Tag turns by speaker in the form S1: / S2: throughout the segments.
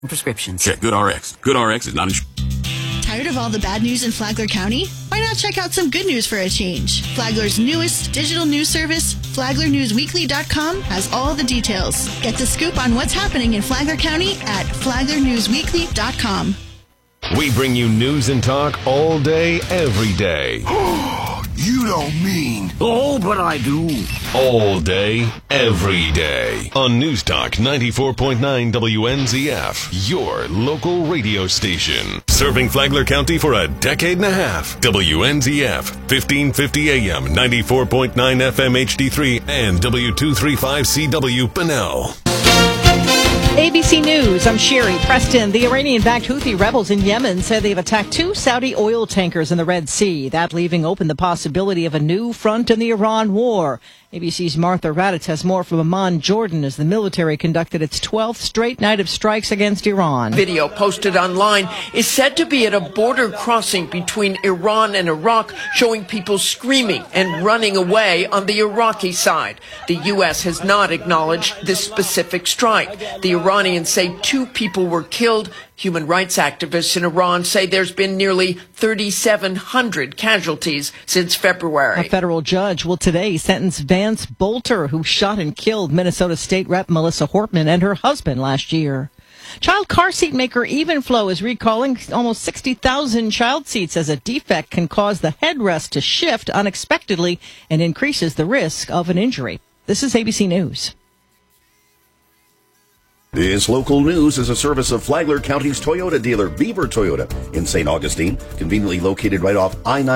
S1: prescriptions.
S2: Check GoodRx. GoodRx is not insured.
S3: Tired of all the bad news in Flagler County? Why not check out some good news for a change? Flagler's newest digital news service, FlaglerNewsWeekly.com, has all the details. Get the scoop on what's happening in Flagler County at FlaglerNewsWeekly.com.
S4: We bring you news and talk all day, every day.
S5: You don't mean...
S1: Oh, but I do.
S4: All day, every day. On News Talk 94.9 WNZF, your local radio station. Serving Flagler County for a decade and a half. WNZF, 1550 AM, 94.9 FM HD3, and W235CW Bunnell.
S6: ABC News, I'm Sherry Preston. The Iranian-backed Houthi rebels in Yemen said they've attacked 2 Saudi oil tankers in the Red Sea, that leaving open the possibility of a new front in the Iran war. ABC's Martha Raddatz has more from Amman, Jordan, as the military conducted its 12th straight night of strikes against Iran.
S7: Video posted online is said to be at a border crossing between Iran and Iraq, showing people screaming and running away on the Iraqi side. The U.S. has not acknowledged this specific strike. The Iranians say 2 people were killed. Human rights activists in Iran say there's been nearly 3,700 casualties since February.
S6: A federal judge will today sentence Vance Bolter, who shot and killed Minnesota State Rep Melissa Hortman and her husband last year. Child car seat maker Evenflow is recalling almost 60,000 child seats as a defect can cause the headrest to shift unexpectedly and increases the risk of an injury. This is ABC News.
S8: This local news is a service of Flagler County's Toyota dealer, Beaver Toyota, in St. Augustine, conveniently located right off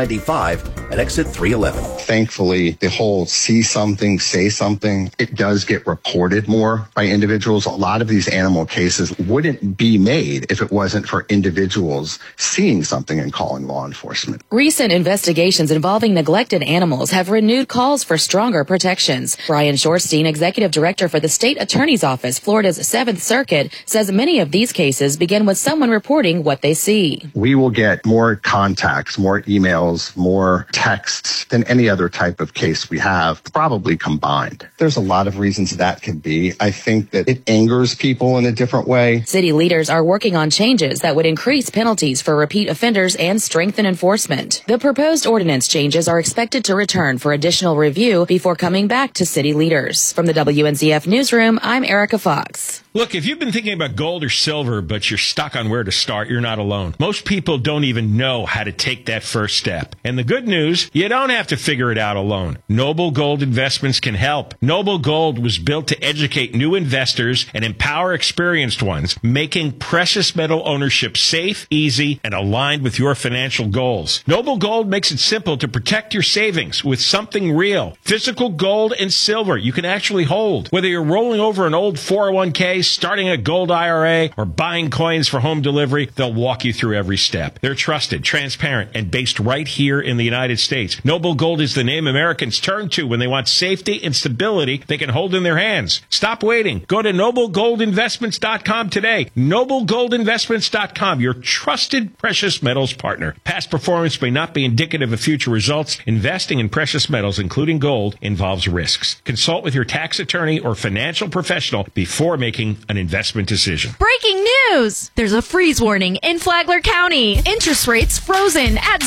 S8: I-95 at exit 311.
S9: Thankfully, the whole see something, say something, it does get reported more by individuals. A lot of these animal cases wouldn't be made if it wasn't for individuals seeing something and calling law enforcement.
S10: Recent investigations involving neglected animals have renewed calls for stronger protections. Brian Shorstein, executive director for the State Attorney's Office, Florida's 7th Circuit, says many of these cases begin with someone reporting what they see.
S9: We will get more contacts, more emails, more texts than any other type of case we have, probably combined. There's a lot of reasons that could be. I think that it angers people in a different way.
S10: City leaders are working on changes that would increase penalties for repeat offenders and strengthen enforcement. The proposed ordinance changes are expected to return for additional review before coming back to city leaders. From the WNZF Newsroom, I'm Erica Fox.
S11: Look, if you've been thinking about gold or silver, but you're stuck on where to start, you're not alone. Most people don't even know how to take that first step. And the good news, you don't have to figure it out alone. Noble Gold Investments can help. Noble Gold was built to educate new investors and empower experienced ones, making precious metal ownership safe, easy, and aligned with your financial goals. Noble Gold makes it simple to protect your savings with something real. Physical gold and silver you can actually hold. Whether you're rolling over an old 401k, starting a gold IRA, or buying coins for home delivery, they'll walk you through every step. They're trusted, transparent, and based right here in the United States. Noble Gold is the name Americans turn to when they want safety and stability they can hold in their hands. Stop waiting. Go to NobleGoldInvestments.com today. NobleGoldInvestments.com, your trusted precious metals partner. Past performance may not be indicative of future results. Investing in precious metals, including gold, involves risks. Consult with your tax attorney or financial professional before making an investment decision.
S12: Breaking news! There's a freeze warning in Flagler County. Interest rates frozen at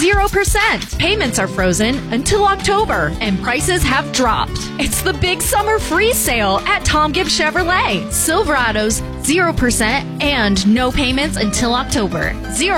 S12: 0%. Payments are frozen until October, and prices have dropped. It's the big summer freeze sale at Tom Gibbs Chevrolet. Silverados, 0% and no payments until October.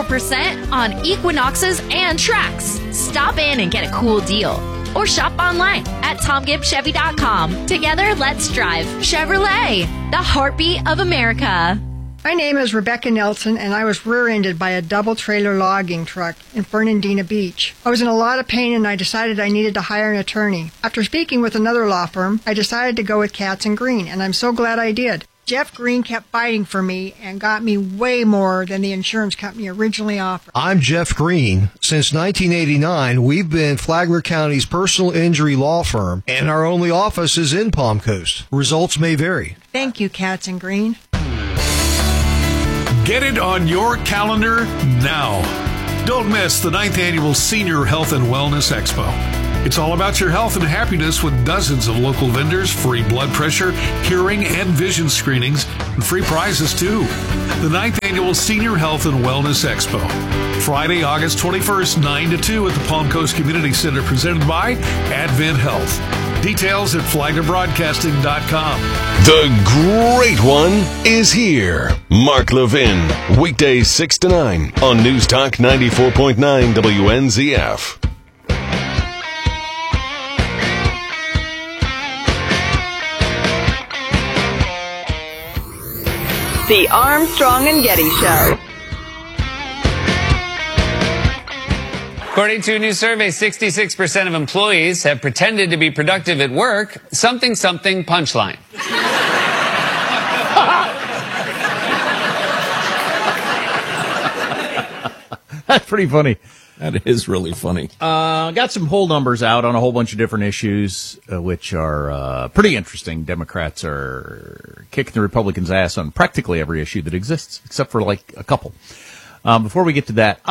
S12: 0% on Equinoxes and Trax. Stop in and get a cool deal. Or shop online at TomGibbsChevy.com. Together, let's drive. Chevrolet, the heartbeat of America.
S13: My name is Rebecca Nelson, and I was rear-ended by a double-trailer logging truck in Fernandina Beach. I was in a lot of pain, and I decided I needed to hire an attorney. After speaking with another law firm, I decided to go with Katz & Green, and I'm so glad I did. Jeff Green kept fighting for me and got me way more than the insurance company originally offered.
S14: I'm Jeff Green. Since 1989, we've been Flagler County's personal injury law firm, and our only office is in Palm Coast. Results may vary.
S13: Thank you, Katz & Green.
S15: Get it on your calendar now. Don't miss the 9th Annual Senior Health and Wellness Expo.
S1: It's all about your health and happiness with dozens of local vendors, free blood pressure, hearing, and vision screenings, and free prizes too. The 9th Annual Senior Health and Wellness Expo. Friday, August 21st, 9 to 2 at the Palm Coast Community Center, presented by Advent Health. Details at flaglerbroadcasting.com.
S4: The great one is here. Mark Levin, weekdays 6 to 9 on News Talk 94.9 WNZF.
S15: The Armstrong and Getty Show.
S16: According to a new survey, 66% of employees have pretended to be productive at work. Something, something, punchline.
S17: That's pretty funny.
S18: That is really funny.
S17: Got some poll numbers out on a whole bunch of different issues, which are pretty interesting. Democrats are kicking the Republicans' ass on practically every issue that exists, except for like a couple. Before we get to that,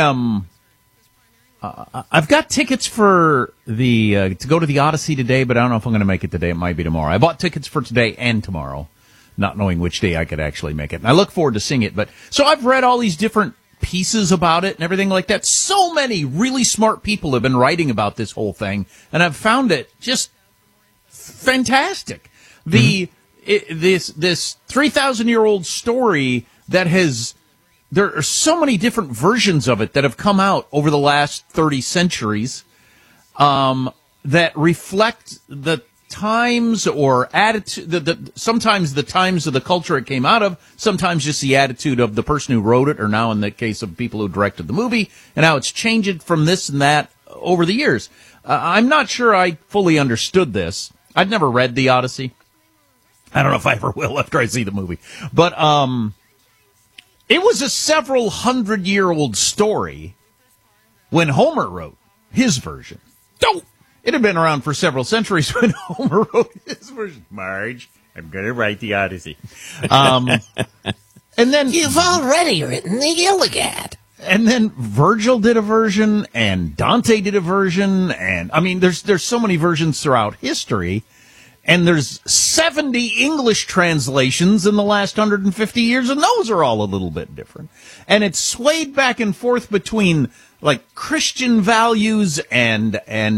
S17: I've got tickets for to go to the Odyssey today, but I don't know if I'm going to make it today. It might be tomorrow. I bought tickets for today and tomorrow, not knowing which day I could actually make it. And I look forward to seeing it. But so I've read all these different pieces about it and everything like that. So many really smart people have been writing about this whole thing, and I've found it just fantastic. This 3,000-year-old story that has. There are so many different versions of it that have come out over the last 30 centuries that reflect the times or attitude, sometimes the times of the culture it came out of, sometimes just the attitude of the person who wrote it, or now in the case of people who directed the movie, and how it's changed from this and that over the years. I'm not sure I fully understood this. I'd never read The Odyssey. I don't know if I ever will after I see the movie. But it was a several hundred-year-old story when Homer wrote his version. It had been around for several centuries when Homer wrote his version. Marge, I'm going to write the Odyssey. And then
S19: you've already written the Iliad.
S17: And then Virgil did a version, and Dante did a version, and I mean, there's so many versions throughout history, and there's 70 English translations in the last 150 years, and those are all a little bit different. And it's swayed back and forth between like Christian values and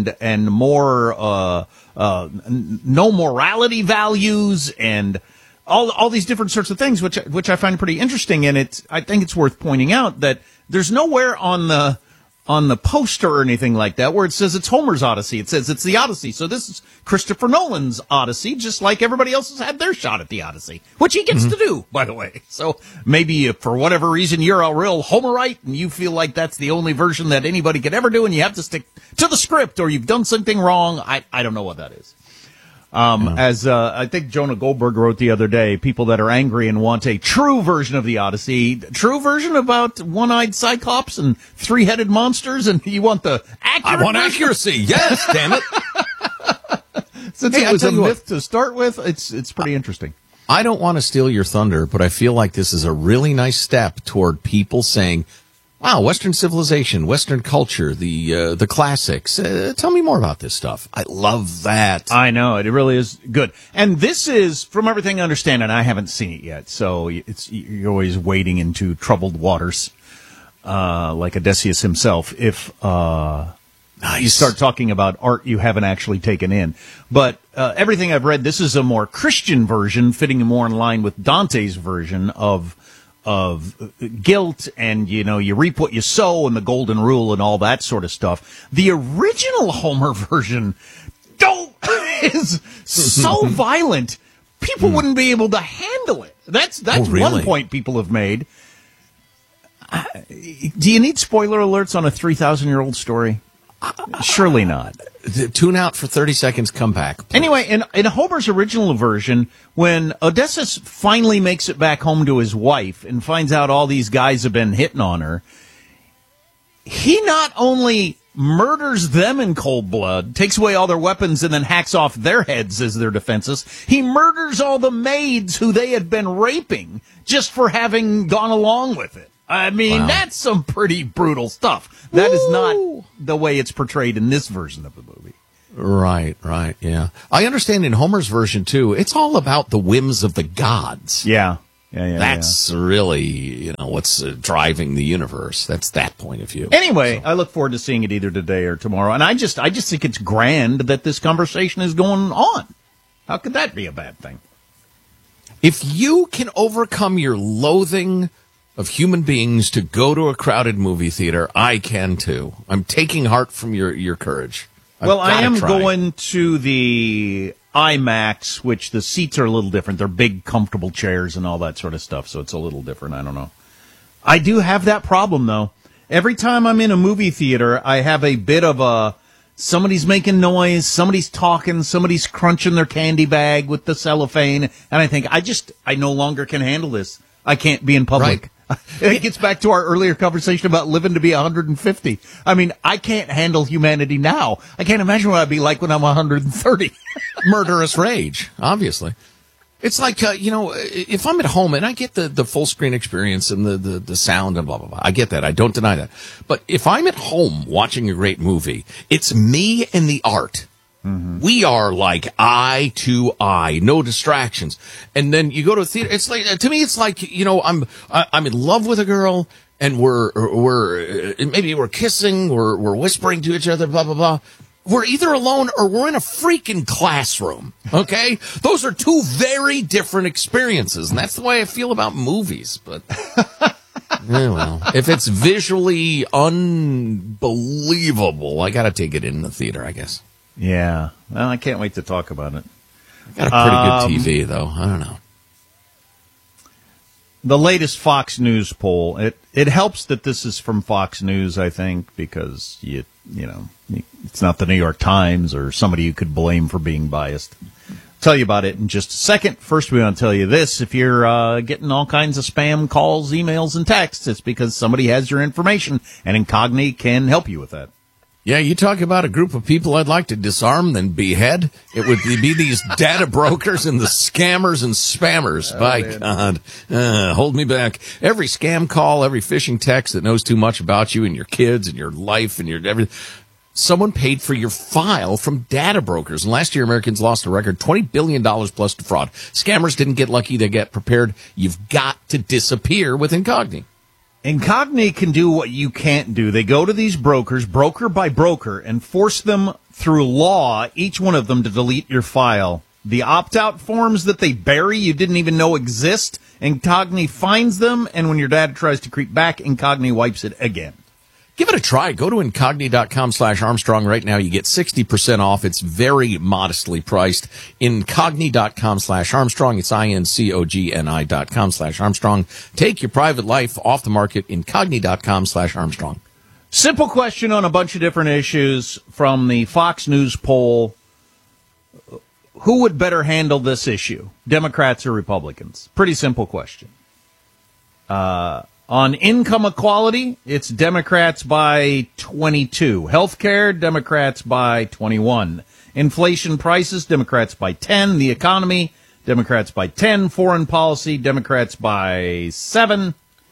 S17: more no morality values and all these different sorts of things, which I find pretty interesting. And I think it's worth pointing out that there's nowhere on the poster or anything like that where it says it's Homer's Odyssey. It says it's the Odyssey. So this is Christopher Nolan's Odyssey, just like everybody else has had their shot at the Odyssey, which he gets to do, by the way. So maybe if for whatever reason you're a real Homerite and you feel like that's the only version that anybody could ever do and you have to stick to the script or you've done something wrong, I don't know what that is. As I think Jonah Goldberg wrote the other day, people that are angry and want a true version of the Odyssey, true version about one-eyed Cyclops and three-headed monsters, and you want the accurate
S18: I want accuracy, yes, damn it.
S17: Since it was a myth to start with, it's pretty interesting.
S18: I don't want to steal your thunder, but I feel like this is a really nice step toward people saying, wow, Western civilization, Western culture, the classics. Tell me more about this stuff. I love that.
S17: I know, it really is good. And this is, from everything I understand, and I haven't seen it yet, so you're always wading into troubled waters, like Odysseus himself, if you start talking about art you haven't actually taken in. But everything I've read, this is a more Christian version, fitting more in line with Dante's version of guilt, and you reap what you sow, and the golden rule and all that sort of stuff. The original Homer version is so violent, people wouldn't be able to handle it. That's
S18: really?
S17: One point people have made. Do you need spoiler alerts on a 3,000-year-old story? Surely not.
S18: Tune out for 30 seconds, come back. Please.
S17: Anyway, in Homer's original version, when Odysseus finally makes it back home to his wife and finds out all these guys have been hitting on her, he not only murders them in cold blood, takes away all their weapons, and then hacks off their heads as their defenses, he murders all the maids who they had been raping just for having gone along with it. I mean,
S18: Wow.
S17: that's some pretty brutal stuff. That is not the way it's portrayed in this version of the movie.
S18: Right, yeah. I understand in Homer's version, too, it's all about the whims of the gods.
S17: Yeah.
S18: That's really, what's driving the universe. That's that point of view.
S17: Anyway, I look forward to seeing it either today or tomorrow. And I just think it's grand that this conversation is going on. How could that be a bad thing?
S18: If you can overcome your loathing of human beings to go to a crowded movie theater, I can too. I'm taking heart from your courage.
S17: Well, I am going to the IMAX, which the seats are a little different. They're big, comfortable chairs and all that sort of stuff, so it's a little different. I don't know. I do have that problem, though. Every time I'm in a movie theater, I have a bit of somebody's making noise, somebody's talking, somebody's crunching their candy bag with the cellophane, and I think, I no longer can handle this. I can't be in public.
S18: Right.
S17: It gets back to our earlier conversation about living to be 150. I mean, I can't handle humanity now. I can't imagine what I'd be like when I'm 130.
S18: Murderous rage, obviously. It's like, if I'm at home and I get the full screen experience and the sound and blah, blah, blah. I get that. I don't deny that. But if I'm at home watching a great movie, it's me and the art. Mm-hmm. We are like eye to eye, no distractions. And then you go to a theater. It's like, to me, it's like, I'm in love with a girl and maybe we're kissing, we're whispering to each other, blah, blah, blah. We're either alone or we're in a freaking classroom. Okay. Those are two very different experiences. And that's the way I feel about movies. But well, if it's visually unbelievable, I got to take it in the theater, I guess.
S17: Yeah. Well, I can't wait to talk about it.
S18: Got a pretty good TV, though. I don't know.
S17: The latest Fox News poll, it helps that this is from Fox News, I think, because, it's not the New York Times or somebody you could blame for being biased. I'll tell you about it in just a second. First, we want to tell you this. If you're getting all kinds of spam calls, emails, and texts, it's because somebody has your information, and Incogni can help you with that.
S18: Yeah, you talk about a group of people I'd like to disarm then behead. It would be these data brokers and the scammers and spammers. By God, hold me back. Every scam call, every phishing text that knows too much about you and your kids and your life and your everything. Someone paid for your file from data brokers. And last year, Americans lost a record $20 billion plus to fraud. Scammers didn't get lucky. They get prepared. You've got to disappear with Incogni.
S17: Incogni can do what you can't do. They go to these brokers, broker by broker, and force them through law, each one of them, to delete your file. The opt-out forms that they bury you didn't even know exist, Incogni finds them, and when your data tries to creep back, Incogni wipes it again.
S18: Give it a try. Go to Incogni.com/Armstrong right now. You get 60% off. It's very modestly priced. Incogni.com/Armstrong. It's INCOGNI.com/Armstrong. Take your private life off the market. Incogni.com/Armstrong.
S17: Simple question on a bunch of different issues from the Fox News poll. Who would better handle this issue, Democrats or Republicans? Pretty simple question. On income equality, it's Democrats by 22. Healthcare, Democrats by 21. Inflation prices, Democrats by 10. The economy, Democrats by 10. Foreign policy, Democrats by 7.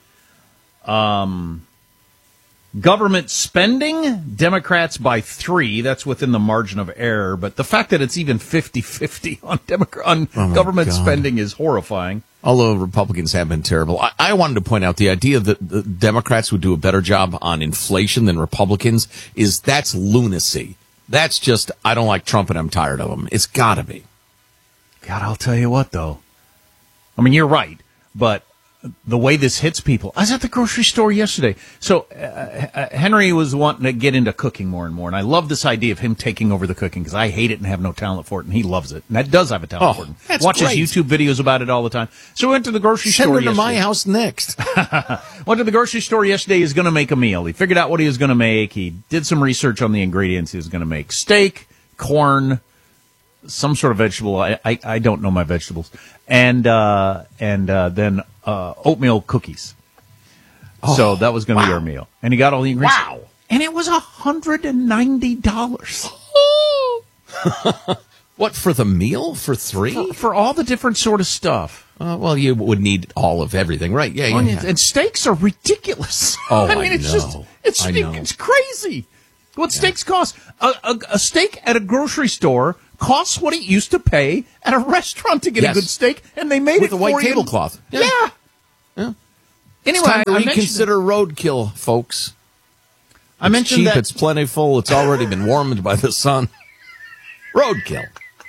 S17: Government spending, Democrats by 3. That's within the margin of error. But the fact that it's even 50-50 on government spending is horrifying.
S18: Although Republicans have been terrible. I wanted to point out the idea that the Democrats would do a better job on inflation than Republicans that's lunacy. That's just, I don't like Trump and I'm tired of him. It's got to be.
S17: God, I'll tell you what, though. I mean, you're right, but the way this hits people. I was at the grocery store yesterday. So Henry was wanting to get into cooking more and more, and I love this idea of him taking over the cooking because I hate it and have no talent for it, and he loves it. And that does have a talent for it. Watches YouTube videos about it all the time. So we went to the grocery store yesterday.
S18: Send her to my house next.
S17: Went to the grocery store yesterday. He was going to make a meal. He figured out what he was going to make. He did some research on the ingredients. He was going to make steak, corn, some sort of vegetable. I don't know my vegetables. And then oatmeal cookies. So that was going to be our meal. And he got all the ingredients.
S18: Wow.
S17: And it was $190.
S18: What, for the meal? For 3?
S17: For all the different sort of stuff.
S18: Well, you would need all of everything, right? Yeah.
S17: And steaks are ridiculous.
S18: Oh,
S17: I mean, it's crazy what steaks cost. A steak at a grocery store costs what it used to pay at a restaurant to get a good steak, and they made
S18: with
S17: it
S18: a white
S17: for you.
S18: tablecloth.
S17: Yeah.
S18: Anyway,
S17: It's
S18: time to reconsider roadkill, folks.
S17: I mentioned
S18: cheap,
S17: that
S18: it's plentiful, it's already been warmed by the sun. Roadkill.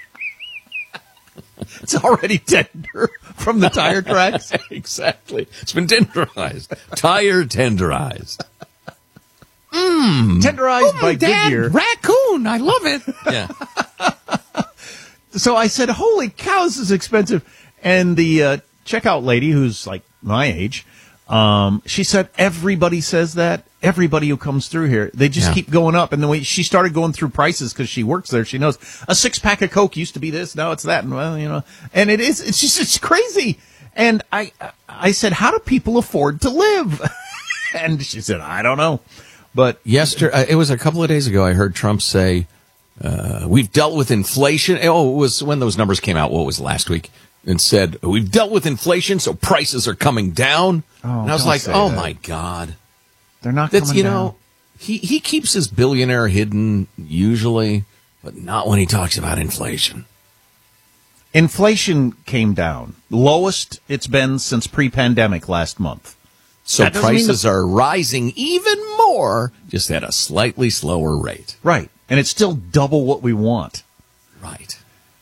S17: It's already tender from the tire tracks.
S18: Exactly. It's been tenderized. Tire tenderized.
S17: Tenderized by Goodyear.
S18: Raccoon. I love it. Yeah.
S17: So I said, holy cow, this is expensive. And the checkout lady, who's like my age, she said, everybody says that. Everybody who comes through here, they just keep going up. And then she started going through prices because she works there. She knows a 6-pack of Coke used to be this. Now it's that. And well, and it's crazy. And I said, how do people afford to live? And she said, I don't know. But
S18: yesterday, it was a couple of days ago, I heard Trump say, we've dealt with inflation. Oh, it was when those numbers came out. What was last week? And said, we've dealt with inflation, so prices are coming down.
S17: Oh,
S18: and I was like, oh, my God.
S17: They're not coming down.
S18: He keeps his billionaire hidden usually, but not when he talks about inflation.
S17: Inflation came down. Lowest it's been since pre-pandemic last month.
S18: So prices are rising even more, just at a slightly slower rate.
S17: Right. And it's still double what we want.
S18: Right.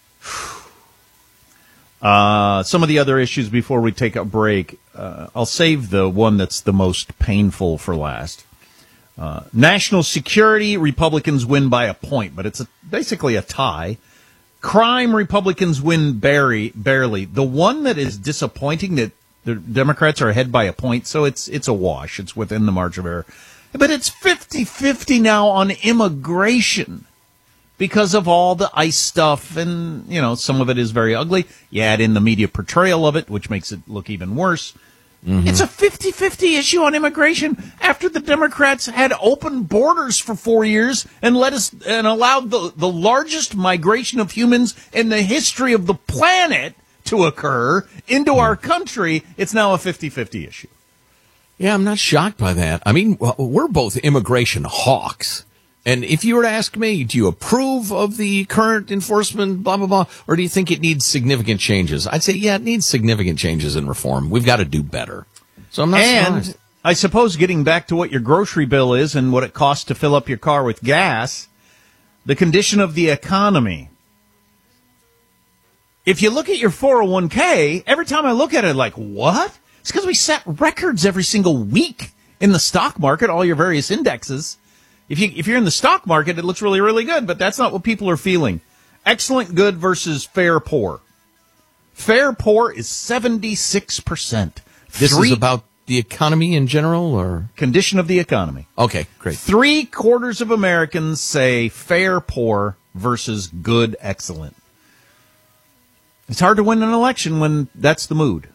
S17: Some of the other issues before we take a break. I'll save the one that's the most painful for last. National security, Republicans win by a point, but it's basically a tie. Crime, Republicans win barely. The one that is disappointing, that the Democrats are ahead by a point, so it's a wash. It's within the margin of error. But it's 50-50 now on immigration because of all the ICE stuff, and, some of it is very ugly. You add in the media portrayal of it, which makes it look even worse. Mm-hmm. It's a 50-50 issue on immigration after the Democrats had open borders for 4 years and allowed the largest migration of humans in the history of the planet to occur into our country. It's now a 50-50 issue.
S18: Yeah, I'm not shocked by that. I mean, we're both immigration hawks. And if you were to ask me, do you approve of the current enforcement, blah, blah, blah, or do you think it needs significant changes? I'd say, yeah, it needs significant changes in reform. We've got to do better. So I'm not surprised.
S17: And I suppose getting back to what your grocery bill is and what it costs to fill up your car with gas, the condition of the economy. If you look at your 401k, every time I look at it, like, what? It's because we set records every single week in the stock market, all your various indexes. If you're in the stock market, it looks really, really good, but that's not what people are feeling. Excellent good versus fair poor. Fair poor is 76%.
S18: This is about the economy in general, or
S17: condition of the economy?
S18: Okay, great.
S17: 3/4 of Americans say fair poor versus good excellent. It's hard to win an election when that's the mood.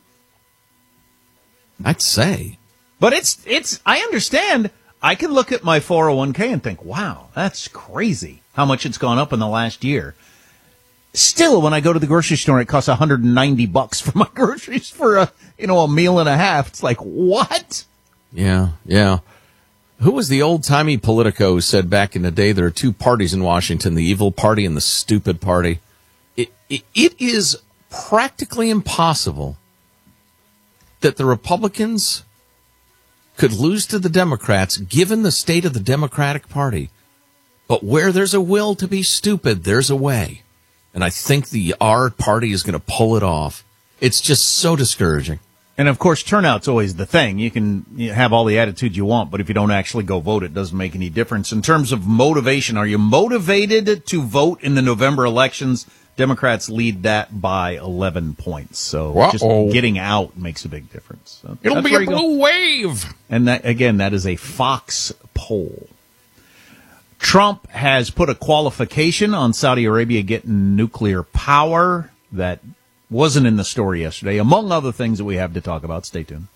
S18: I'd say.
S17: But it's I understand. I can look at my 401k and think, wow, that's crazy how much it's gone up in the last year. Still, when I go to the grocery store, it costs $190 for my groceries for a meal and a half. It's like, what?
S18: Yeah. Who was the old-timey Politico who said back in the day there are two parties in Washington, the evil party and the stupid party? It is practically impossible that the Republicans could lose to the Democrats, given the state of the Democratic Party. But where there's a will to be stupid, there's a way. And I think our party is going to pull it off. It's just so discouraging.
S17: And, of course, turnout's always the thing. You can have all the attitude you want, but if you don't actually go vote, it doesn't make any difference. In terms of motivation, are you motivated to vote in the November elections? Democrats lead that by 11 points. So just getting out makes a big difference. So
S18: it'll be a blue wave.
S17: And that is a Fox poll. Trump has put a qualification on Saudi Arabia getting nuclear power. That wasn't in the story yesterday, among other things that we have to talk about. Stay tuned.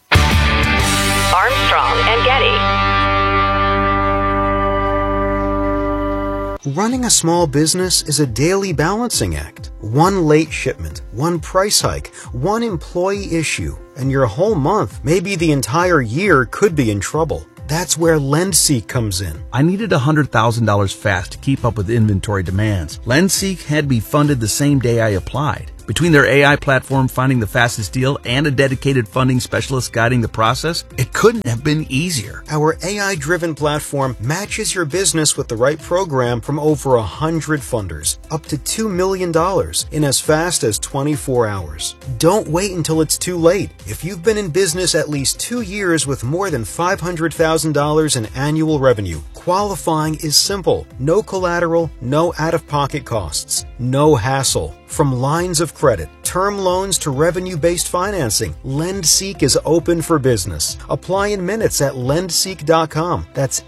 S15: Armstrong and Getty.
S20: Running a small business is a daily balancing act. One late shipment, one price hike, one employee issue, and your whole month, maybe the entire year, could be in trouble. That's where LendSeek comes in.
S21: I needed $100,000 fast to keep up with inventory demands. LendSeek had me funded the same day I applied. Between their AI platform finding the fastest deal and a dedicated funding specialist guiding the process, it couldn't have been easier.
S20: Our AI-driven platform matches your business with the right program from over 100 funders, up to $2 million in as fast as 24 hours. Don't wait until it's too late. If you've been in business at least 2 years with more than $500,000 in annual revenue, qualifying is simple. No collateral, no out-of-pocket costs, no hassle. From lines of credit, term loans to revenue-based financing, LendSeek is open for business. Apply in minutes at lendseek.com. That's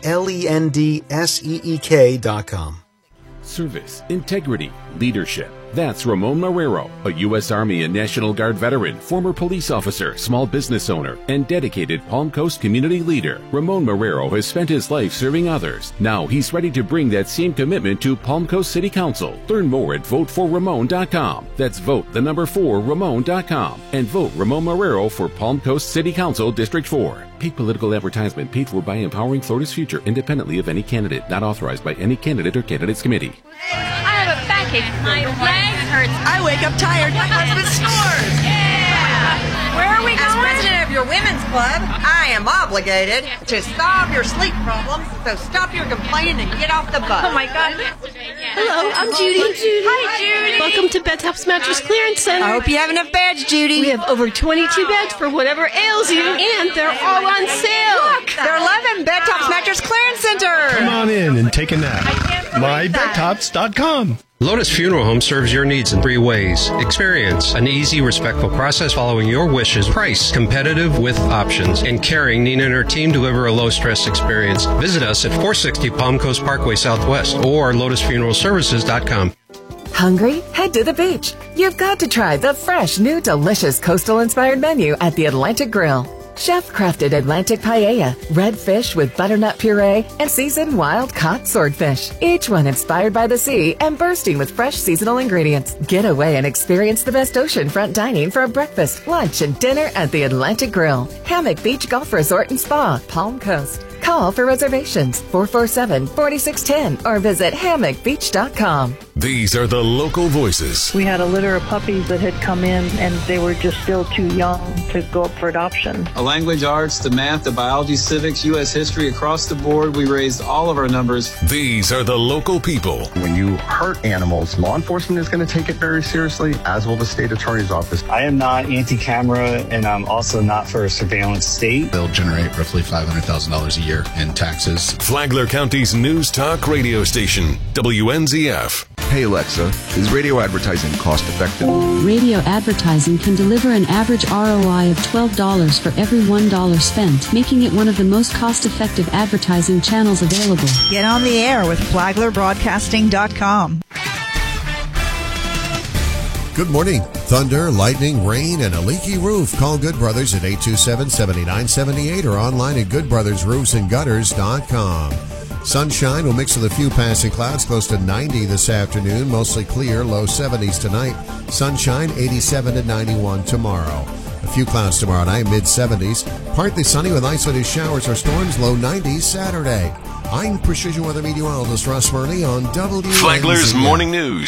S20: LENDSEEK.com.
S2: Service, integrity, leadership. That's Ramon Marrero, a U.S. Army and National Guard veteran, former police officer, small business owner, and dedicated Palm Coast community leader. Ramon Marrero has spent his life serving others. Now he's ready to bring that same commitment to Palm Coast City Council. Learn more at voteforramon.com. That's vote4Ramon.com. And vote Ramon Marrero for Palm Coast City Council District 4. Paid political advertisement paid for by Empowering Florida's Future independently of any candidate. Not authorized by any candidate or candidates committee.
S22: I have a backache. My leg hurts. I wake up tired. My husband snores. Yeah. Where are we going? As president of your women's club, I am obligated to solve your sleep problems. So stop your complaining and get off the bus. Oh my God.
S23: Hello, I'm Judy.
S22: Hi, Judy.
S23: Welcome to Bedtops Mattress Clearance Center.
S22: I hope you have enough beds, Judy.
S23: We have over 22 beds for whatever ails you, and they're all on sale.
S22: Look, they're 11 Bedtops Mattress Clearance Center.
S24: Come on in and take a nap. MyBedtops.com.
S25: Lotus Funeral Home serves your needs in 3 ways. Experience an easy, respectful process following your wishes. Price competitive with options. And caring, Nina and her team deliver a low-stress experience. Visit us at 460 Palm Coast Parkway Southwest or lotusfuneralservices.com.
S26: Hungry? Head to the beach. You've got to try the fresh, new, delicious coastal-inspired menu at the Atlantic Grill. Chef-crafted Atlantic paella, red fish with butternut puree, and seasoned wild-caught swordfish. Each one inspired by the sea and bursting with fresh seasonal ingredients. Get away and experience the best oceanfront dining for a breakfast, lunch, and dinner at the Atlantic Grill. Hammock Beach Golf Resort and Spa, Palm Coast. Call for reservations 447-4610 or visit hammockbeach.com.
S4: These are the local voices.
S27: We had a litter of puppies that had come in and they were just still too young to go up for adoption.
S28: A language arts, the math, the biology, civics, U.S. history, across the board, we raised all of our numbers.
S4: These are the local people.
S9: When you hurt animals, law enforcement is going to take it very seriously, as will the state attorney's office.
S29: I am not anti-camera, and I'm also not for a surveillance state.
S30: They'll generate roughly $500,000 a year in taxes.
S4: Flagler County's news talk radio station, WNZF.
S31: Hey Alexa, is radio advertising cost effective?
S32: Radio advertising can deliver an average ROI of $12 for every $1 spent, making it one of the most cost-effective advertising channels available.
S33: Get on the air with FlaglerBroadcasting.com.
S34: Good morning. Thunder, lightning, rain, and a leaky roof. Call Good Brothers at 827-7978 or online at goodbrothersroofsandgutters.com. Sunshine will mix with a few passing clouds, close to 90 this afternoon. Mostly clear, low 70s tonight. Sunshine, 87 to 91 tomorrow. A few clouds tomorrow night, mid-70s. Partly sunny with isolated showers or storms, low 90s Saturday. I'm Precision Weather Meteorologist Russ Murley on WNZF.
S4: Flagler's Morning News.